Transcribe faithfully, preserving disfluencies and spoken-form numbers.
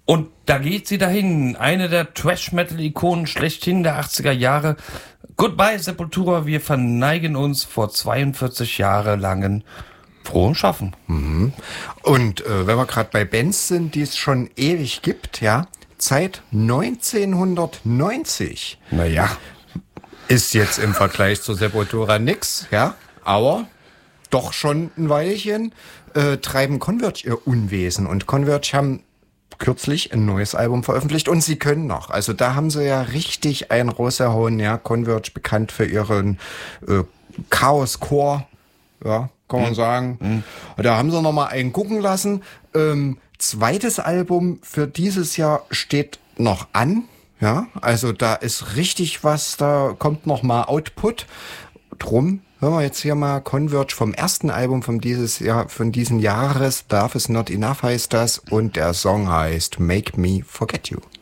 Und da geht sie dahin, eine der Trash-Metal-Ikonen schlechthin der achtziger Jahre. Goodbye Sepultura, wir verneigen uns vor zweiundvierzig Jahre langen frohen Schaffen. Mhm. Und äh, wenn wir gerade bei Bands sind, die es schon ewig gibt, ja, seit neunzehnhundertneunzig. Naja. Ist jetzt im Vergleich zu Sepultura nix, ja, aber doch schon ein Weilchen, äh, treiben Converge ihr Unwesen. Und Converge haben kürzlich ein neues Album veröffentlicht und sie können noch. Also da haben sie ja richtig ein rausgehauen, ja. Converge bekannt für ihren äh, Chaos-Core, ja, kann man mhm. sagen. Mhm. Da haben sie noch mal einen gucken lassen. Ähm, zweites Album für dieses Jahr steht noch an, ja. Also da ist richtig was, da kommt noch mal Output. Drum hören wir jetzt hier mal Converge vom ersten Album von dieses Jahr, von diesen Jahres. Love is Not Enough heißt das und der Song heißt Make Me Forget You.